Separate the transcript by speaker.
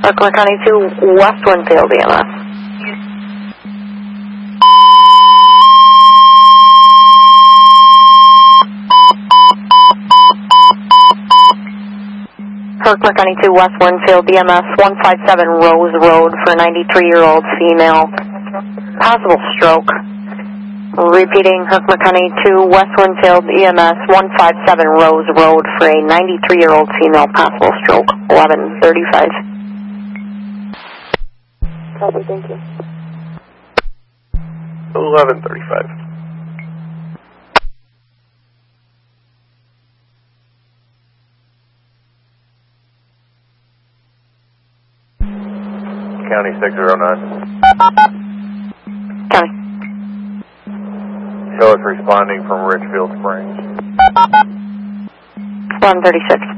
Speaker 1: Clark County 2, West Winfield, EMS. Clark County 2, West Winfield, EMS 157 Rose Road for a 93-year-old female. Possible stroke. Repeating, Clark County 2, West Winfield, EMS 157 Rose Road for a 93-year-old female. Possible stroke. 11:35. Copy, thank you.
Speaker 2: 11:35. County 609.
Speaker 1: County.
Speaker 2: Show us responding from Richfield Springs.
Speaker 1: 11:36.